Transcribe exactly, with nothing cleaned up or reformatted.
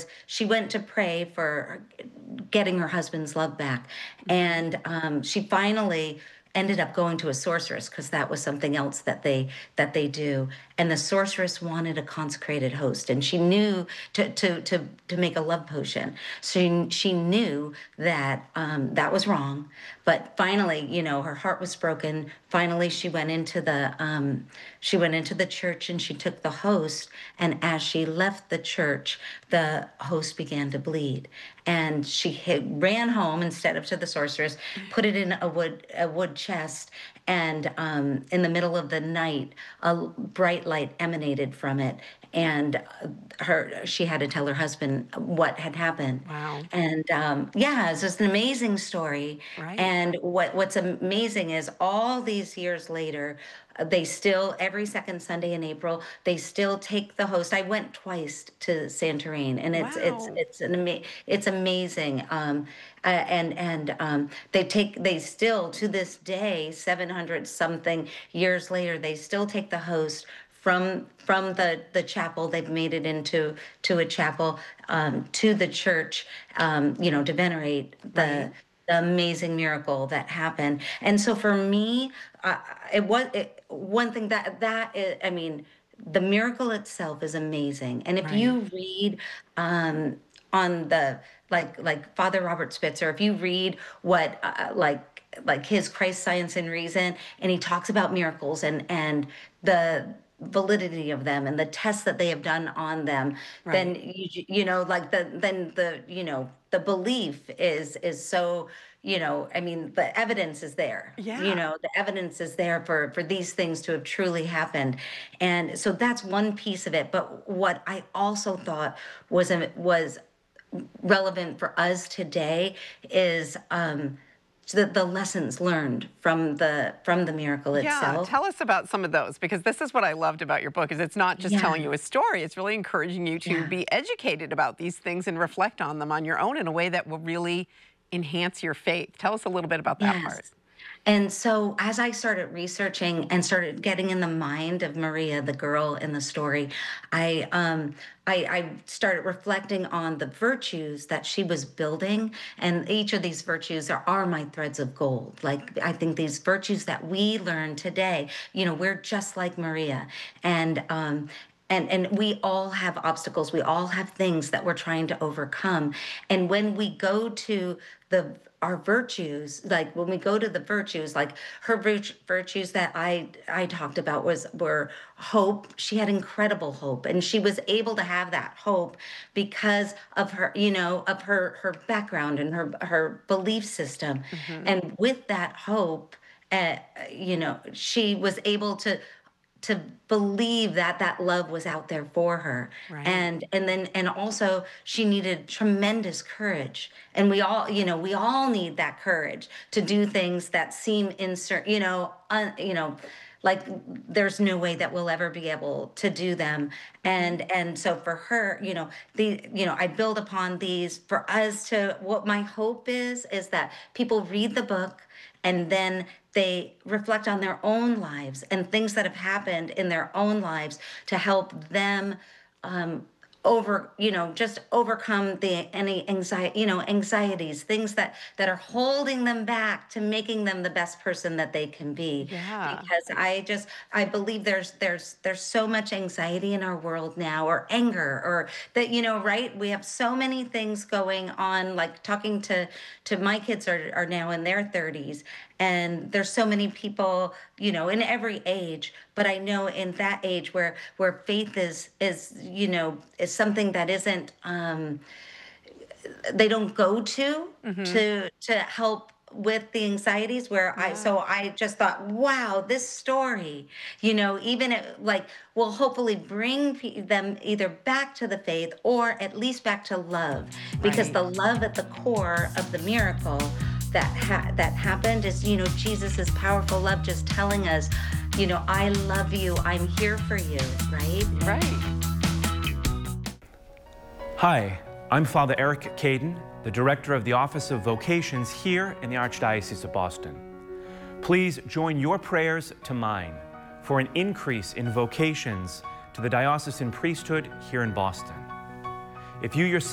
was she went to pray for getting her husband's love back. And um, she finally ended up going to a sorceress because that was something else that they that they do. And the sorceress wanted a consecrated host, and she knew to to to to make a love potion. So she, she knew that um, that was wrong. But finally, you know, her heart was broken. Finally, she went into the um, she went into the church and she took the host. And as she left the church, the host began to bleed, and she hit, ran home instead of to the sorceress, put it in a wood a wood chest, and um, in the middle of the night, a bright light emanated from it, and her she had to tell her husband what had happened. Wow. And um, yeah, it's just an amazing story. Right. And what what's amazing is all these years later, uh, they still every second Sunday in April they still take the host. I went twice to Santorini, and it's it's Wow. it's an ama- it's amazing. Um, uh, and and um, they take they still to this day, seven hundred something years later, they still take the host from from the the chapel. They've made it into to a chapel, um, to the church, um, you know, to venerate the. Right. The amazing miracle that happened. And so for me, uh, it was it, one thing that that is, I mean, the miracle itself is amazing. And if Right. you read um, on the like like Father Robert Spitzer, if you read what uh, like like his Christ, Science, and Reason, and he talks about miracles and and the validity of them and the tests that they have done on them, then Right. you you know like the then the you know the belief is is so, you know I mean, the evidence is there. You Yeah. know the evidence is there for for these things to have truly happened. And so that's one piece of it. But what I also thought was a, was relevant for us today is um the, the lessons learned from the from the miracle Yeah, itself. tell us about some of those, because this is what I loved about your book is it's not just Yeah, telling you a story, it's really encouraging you to yeah, be educated about these things and reflect on them on your own in a way that will really enhance your faith. Tell us a little bit about that yes. part. And so as I started researching and started getting in the mind of Maria, the girl in the story, I um I, I started reflecting on the virtues that she was building. And each of these virtues are, are my threads of gold. Like, I think these virtues that we learn today, you know, we're just like Maria. And um and and we all have obstacles, we all have things that we're trying to overcome. And when we go to the our virtues, like when we go to the virtues, like her virt- virtues that i i talked about was were hope. She had incredible hope, and she was able to have that hope because of her, you know of her her background and her her belief system. Hmm. And with that hope, uh, you know she was able to to believe that that love was out there for her. Right. And and then and also she needed tremendous courage. And we all, you know we all need that courage to do things that seem insert you know un, you know like there's no way that we'll ever be able to do them. Hmm. And and so for her, you know the you know I build upon these for us. To what my hope is is that people read the book, and then they reflect on their own lives and things that have happened in their own lives to help them um, over you know just overcome the any anxiety you know anxieties, things that that are holding them back to making them the best person that they can be. Yeah. Because i just I believe there's there's there's so much anxiety in our world now, or anger, or that, you know right, we have so many things going on. Like, talking to to my kids are, are now in their thirties, and there's so many people, you know in every age. But I know in that age where where faith is is you know is something that isn't, um they don't go to Hmm. to to help with the anxieties. Where I Yeah. so I just thought, wow, this story, you know even it, like, will hopefully bring pe- them either back to the faith, or at least back to love. Because Right. the love at the core of the miracle that ha- that happened is, you know Jesus's powerful love, just telling us, you know I love you, I'm here for you, right? Right. Hi, I'm Father Eric Caden, the Director of the Office of Vocations here in the Archdiocese of Boston. Please join your prayers to mine for an increase in vocations to the diocesan priesthood here in Boston. If you yourself